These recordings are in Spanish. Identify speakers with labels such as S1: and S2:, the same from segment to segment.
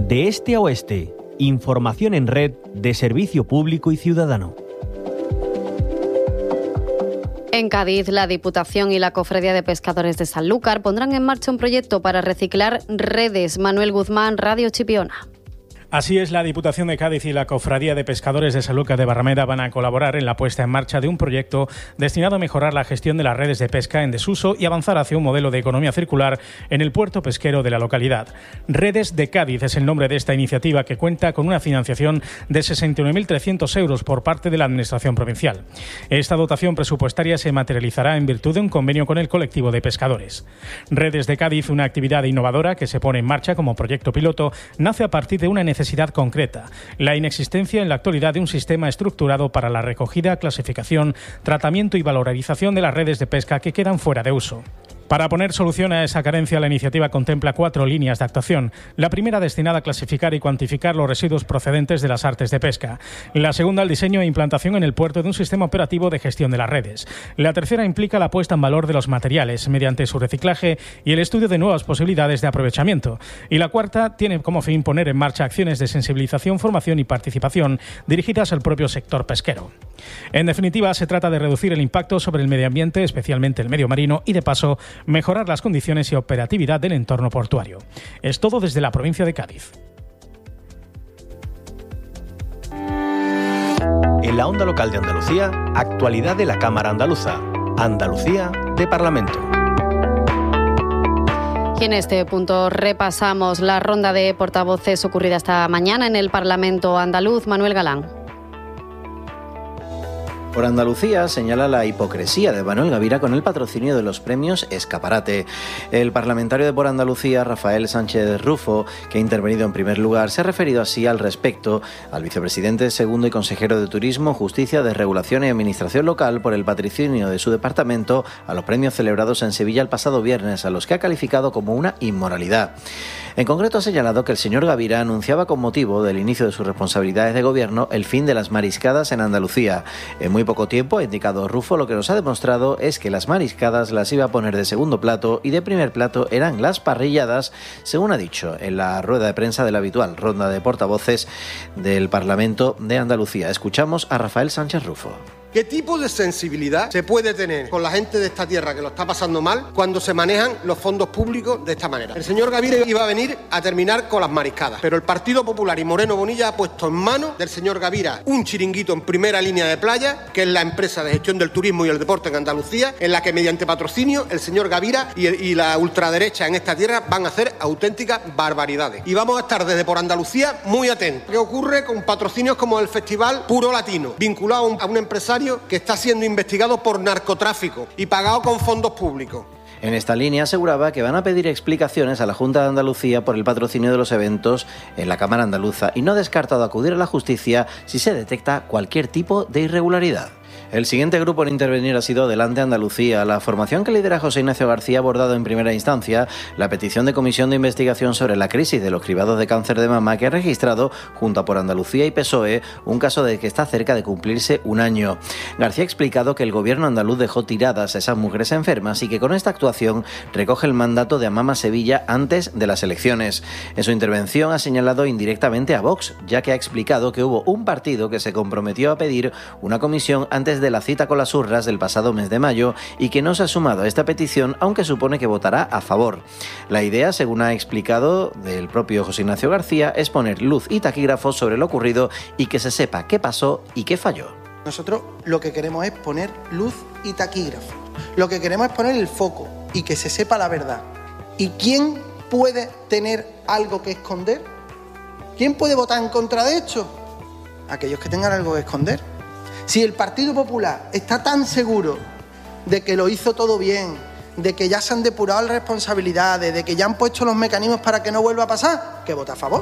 S1: De este a oeste, información en red de servicio público y ciudadano.
S2: En Cádiz, la Diputación y la Cofradía de Pescadores de Sanlúcar pondrán en marcha un proyecto para reciclar redes. Manuel Guzmán, Radio Chipiona.
S3: Así es, la Diputación de Cádiz y la Cofradía de Pescadores de Sanlúcar de Barrameda van a colaborar en la puesta en marcha de un proyecto destinado a mejorar la gestión de las redes de pesca en desuso y avanzar hacia un modelo de economía circular en el puerto pesquero de la localidad. Redes de Cádiz es el nombre de esta iniciativa, que cuenta con una financiación de 69.300 euros por parte de la Administración provincial. Esta dotación presupuestaria se materializará en virtud de un convenio con el colectivo de pescadores. Redes de Cádiz, una actividad innovadora que se pone en marcha como proyecto piloto, nace a partir de una necesidad concreta: la inexistencia en la actualidad de un sistema estructurado para la recogida, clasificación, tratamiento y valorización de las redes de pesca que quedan fuera de uso. Para poner solución a esa carencia, la iniciativa contempla 4 líneas de actuación. La primera, destinada a clasificar y cuantificar los residuos procedentes de las artes de pesca. La segunda, el diseño e implantación en el puerto de un sistema operativo de gestión de las redes. La tercera implica la puesta en valor de los materiales mediante su reciclaje y el estudio de nuevas posibilidades de aprovechamiento. Y la cuarta tiene como fin poner en marcha acciones de sensibilización, formación y participación dirigidas al propio sector pesquero. En definitiva, se trata de reducir el impacto sobre el medio ambiente, especialmente el medio marino, y de paso mejorar las condiciones y operatividad del entorno portuario. Es todo desde la provincia de Cádiz.
S1: En la onda local de Andalucía, actualidad de la Cámara Andaluza. Andalucía de Parlamento.
S2: Y en este punto repasamos la ronda de portavoces ocurrida esta mañana en el Parlamento andaluz. Manuel Galán.
S4: Por Andalucía señala la hipocresía de Manuel Gavira con el patrocinio de los premios Escaparate. El parlamentario de Por Andalucía, Rafael Sánchez Rufo, que ha intervenido en primer lugar, se ha referido así al respecto al vicepresidente segundo y consejero de Turismo, Justicia, Desregulación y Administración Local por el patrocinio de su departamento a los premios celebrados en Sevilla el pasado viernes, a los que ha calificado como una inmoralidad. En concreto, ha señalado que el señor Gavira anunciaba con motivo del inicio de sus responsabilidades de gobierno el fin de las mariscadas en Andalucía. En muy poco tiempo, ha indicado Rufo, lo que nos ha demostrado es que las mariscadas las iba a poner de segundo plato y de primer plato eran las parrilladas, según ha dicho en la rueda de prensa de la habitual ronda de portavoces del Parlamento de Andalucía. Escuchamos a Rafael Sánchez Rufo.
S5: ¿Qué tipo de sensibilidad se puede tener con la gente de esta tierra que lo está pasando mal cuando se manejan los fondos públicos de esta manera? El señor Gavira iba a venir a terminar con las mariscadas, pero el Partido Popular y Moreno Bonilla ha puesto en manos del señor Gavira un chiringuito en primera línea de playa, que es la empresa de gestión del turismo y el deporte en Andalucía, en la que mediante patrocinio el señor Gavira y la ultraderecha en esta tierra van a hacer auténticas barbaridades. Y vamos a estar desde Por Andalucía muy atentos. ¿Qué ocurre con patrocinios como el Festival Puro Latino, vinculado a un empresario que está siendo investigado por narcotráfico y pagado con fondos públicos?
S4: En esta línea aseguraba que van a pedir explicaciones a la Junta de Andalucía por el patrocinio de los eventos en la Cámara Andaluza y no ha descartado acudir a la justicia si se detecta cualquier tipo de irregularidad. El siguiente grupo en intervenir ha sido Adelante Andalucía. La formación que lidera José Ignacio García ha abordado en primera instancia la petición de comisión de investigación sobre la crisis de los cribados de cáncer de mama, que ha registrado, junto a Por Andalucía y PSOE, un caso de que está cerca de cumplirse un año. García ha explicado que el gobierno andaluz dejó tiradas a esas mujeres enfermas y que con esta actuación recoge el mandato de Amama Sevilla antes de las elecciones. En su intervención ha señalado indirectamente a Vox, ya que ha explicado que hubo un partido que se comprometió a pedir una comisión antes de la cita con las urnas del pasado mes de mayo y que no se ha sumado a esta petición, aunque supone que votará a favor. La idea, según ha explicado del propio José Ignacio García, es poner luz y taquígrafos sobre lo ocurrido y que se sepa qué pasó y qué falló.
S6: Nosotros lo que queremos es poner luz y taquígrafos. Lo que queremos es poner el foco y que se sepa la verdad. ¿Y quién puede tener algo que esconder? ¿Quién puede votar en contra de esto? Aquellos que tengan algo que esconder. Si el Partido Popular está tan seguro de que lo hizo todo bien, de que ya se han depurado las responsabilidades, de que ya han puesto los mecanismos para que no vuelva a pasar, que vote a favor.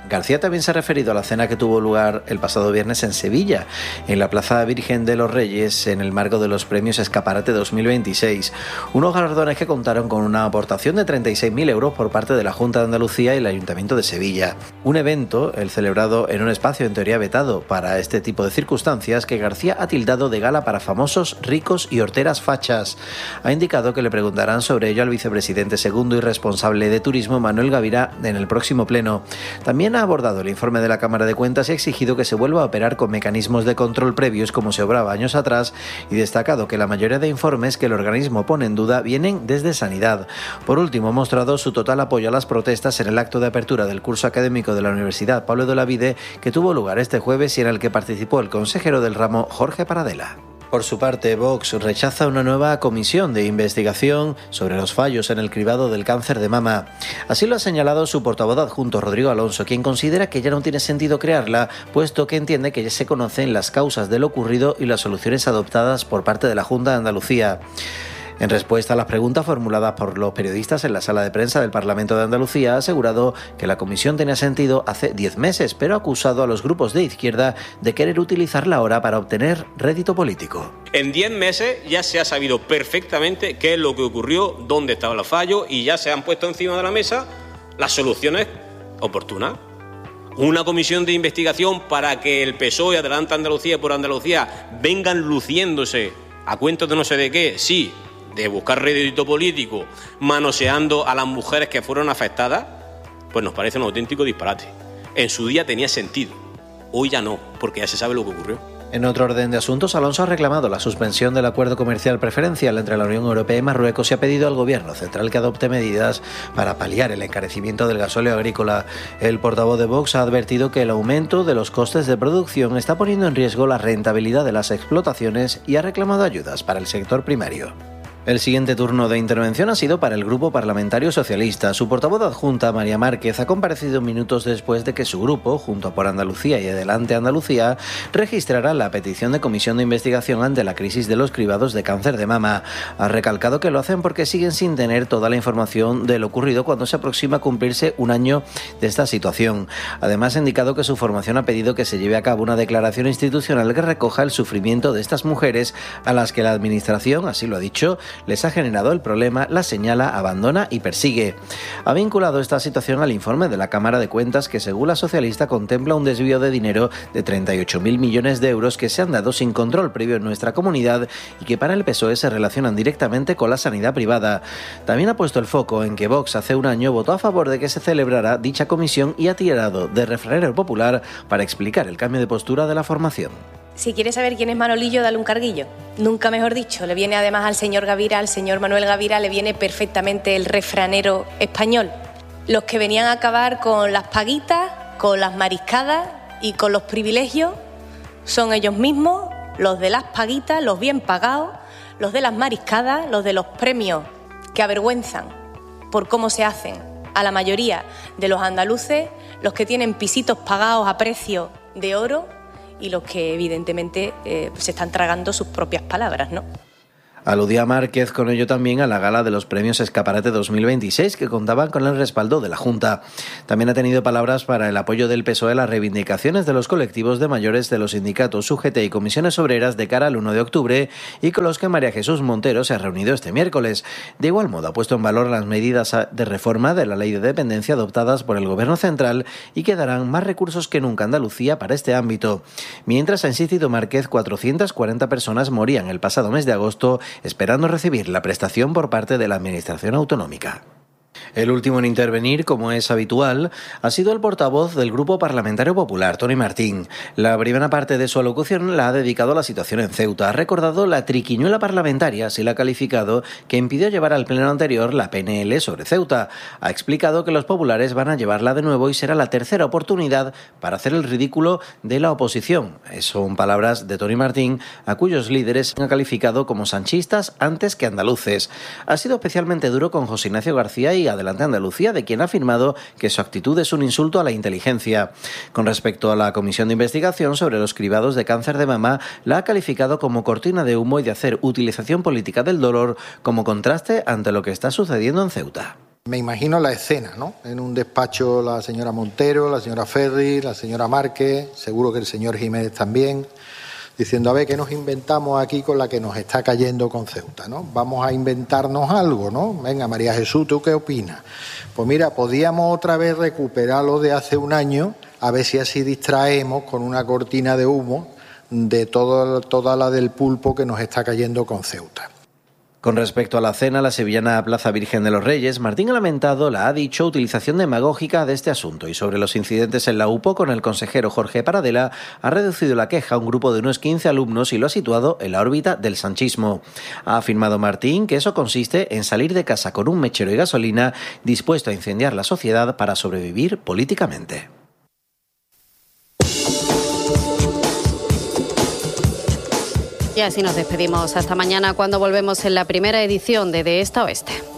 S4: García también se ha referido a la cena que tuvo lugar el pasado viernes en Sevilla, en la Plaza Virgen de los Reyes, en el marco de los premios Escaparate 2026. Unos galardones que contaron con una aportación de 36.000 euros por parte de la Junta de Andalucía y el Ayuntamiento de Sevilla. Un evento, el celebrado en un espacio en teoría vetado para este tipo de circunstancias, que García ha tildado de gala para famosos, ricos y horteras fachas. Ha indicado que le preguntarán sobre ello al vicepresidente segundo y responsable de Turismo, Manuel Gavira, en el próximo pleno. También ha abordado el informe de la Cámara de Cuentas y ha exigido que se vuelva a operar con mecanismos de control previos como se obraba años atrás, y destacado que la mayoría de informes que el organismo pone en duda vienen desde Sanidad. Por último, ha mostrado su total apoyo a las protestas en el acto de apertura del curso académico de la Universidad Pablo de Olavide, que tuvo lugar este jueves y en el que participó el consejero del ramo, Jorge Paradela. Por su parte, Vox rechaza una nueva comisión de investigación sobre los fallos en el cribado del cáncer de mama. Así lo ha señalado su portavoz adjunto, Rodrigo Alonso, quien considera que ya no tiene sentido crearla, puesto que entiende que ya se conocen las causas de lo ocurrido y las soluciones adoptadas por parte de la Junta de Andalucía. En respuesta a las preguntas formuladas por los periodistas en la sala de prensa del Parlamento de Andalucía, ha asegurado que la comisión tenía sentido hace 10 meses, pero ha acusado a los grupos de izquierda de querer utilizarla ahora para obtener rédito político.
S7: En 10 meses ya se ha sabido perfectamente qué es lo que ocurrió, dónde estaban los fallos y ya se han puesto encima de la mesa las soluciones oportunas. Una comisión de investigación para que el PSOE, Adelante Andalucía y Por Andalucía vengan luciéndose a cuento de no sé de qué, sí, de buscar rédito político, manoseando a las mujeres que fueron afectadas, pues nos parece un auténtico disparate. En su día tenía sentido, hoy ya no, porque ya se sabe lo que ocurrió.
S4: En otro orden de asuntos, Alonso ha reclamado la suspensión del acuerdo comercial preferencial entre la Unión Europea y Marruecos y ha pedido al Gobierno central que adopte medidas para paliar el encarecimiento del gasóleo agrícola. El portavoz de Vox ha advertido que el aumento de los costes de producción está poniendo en riesgo la rentabilidad de las explotaciones y ha reclamado ayudas para el sector primario. El siguiente turno de intervención ha sido para el Grupo Parlamentario Socialista. Su portavoz adjunta, María Márquez, ha comparecido minutos después de que su grupo, junto a Por Andalucía y Adelante Andalucía, registrara la petición de comisión de investigación ante la crisis de los cribados de cáncer de mama. Ha recalcado que lo hacen porque siguen sin tener toda la información de lo ocurrido cuando se aproxima a cumplirse un año de esta situación. Además, ha indicado que su formación ha pedido que se lleve a cabo una declaración institucional que recoja el sufrimiento de estas mujeres a las que la Administración, así lo ha dicho, les ha generado el problema, la señala, abandona y persigue. Ha vinculado esta situación al informe de la Cámara de Cuentas que, según la socialista, contempla un desvío de dinero de 38.000 millones de euros que se han dado sin control previo en nuestra comunidad y que para el PSOE se relacionan directamente con la sanidad privada. También ha puesto el foco en que Vox hace un año votó a favor de que se celebrara dicha comisión y ha tirado de refranero popular para explicar el cambio de postura de la formación.
S8: Si quieres saber quién es Manolillo, dale un carguillo. Nunca mejor dicho. Le viene además al señor Gavira, al señor Manuel Gavira, le viene perfectamente el refranero español. Los que venían a acabar con las paguitas, con las mariscadas y con los privilegios son ellos mismos, los de las paguitas, los bien pagados, los de las mariscadas, los de los premios que avergüenzan por cómo se hacen a la mayoría de los andaluces, los que tienen pisitos pagados a precio de oro y los que evidentemente se están tragando sus propias palabras, ¿no?
S4: Aludía Márquez con ello también a la gala de los premios Escaparate 2026 que contaban con el respaldo de la Junta. También ha tenido palabras para el apoyo del PSOE a las reivindicaciones de los colectivos de mayores de los sindicatos UGT y comisiones obreras de cara al 1 de octubre y con los que María Jesús Montero se ha reunido este miércoles. De igual modo ha puesto en valor las medidas de reforma de la ley de dependencia adoptadas por el Gobierno central y que darán más recursos que nunca a Andalucía para este ámbito. Mientras, ha insistido Márquez, 440 personas morían el pasado mes de agosto esperando recibir la prestación por parte de la Administración autonómica. El último en intervenir, como es habitual, ha sido el portavoz del Grupo Parlamentario Popular, Tony Martín. La primera parte de su alocución la ha dedicado a la situación en Ceuta. Ha recordado la triquiñuela parlamentaria, así la ha calificado, que impidió llevar al pleno anterior la PNL sobre Ceuta. Ha explicado que los populares van a llevarla de nuevo y será la tercera oportunidad para hacer el ridículo de la oposición. Son palabras de Tony Martín, a cuyos líderes han calificado como sanchistas antes que andaluces. Ha sido especialmente duro con José Ignacio García y Adelante Andalucía, de quien ha afirmado que su actitud es un insulto a la inteligencia. Con respecto a la comisión de investigación sobre los cribados de cáncer de mama, la ha calificado como cortina de humo y de hacer utilización política del dolor como contraste ante lo que está sucediendo en Ceuta.
S9: Me imagino la escena, ¿no? En un despacho la señora Montero, la señora Ferri, la señora Márquez, seguro que el señor Jiménez también, diciendo, a ver, ¿qué nos inventamos aquí con la que nos está cayendo con Ceuta, ¿no? Vamos a inventarnos algo, ¿no? Venga, María Jesús, ¿tú qué opinas? Pues mira, podíamos otra vez recuperar lo de hace un año, a ver si así distraemos con una cortina de humo de toda la del pulpo que nos está cayendo con Ceuta.
S4: Con respecto a la cena, la sevillana Plaza Virgen de los Reyes, Martín ha lamentado la, ha dicho, utilización demagógica de este asunto, y sobre los incidentes en la UPO con el consejero Jorge Paradela ha reducido la queja a un grupo de unos 15 alumnos y lo ha situado en la órbita del sanchismo. Ha afirmado Martín que eso consiste en salir de casa con un mechero y gasolina dispuesto a incendiar la sociedad para sobrevivir políticamente.
S2: Y así nos despedimos. Hasta mañana, cuando volvemos en la primera edición de Esta Oeste.